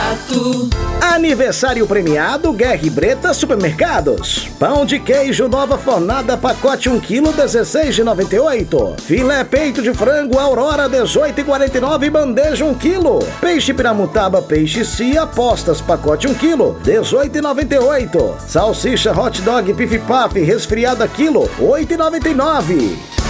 barato. Aniversário premiado Guerra e Breta Supermercados. Pão de queijo Nova Fornada, pacote 1 kg, 16,98. Filé peito de frango Aurora, 18,49, bandeja 1 kg. Peixe piramutaba, peixe cia, postas, pacote 1 kg, 18,98. Salsicha hot dog pif paf resfriada quilo, 8,99.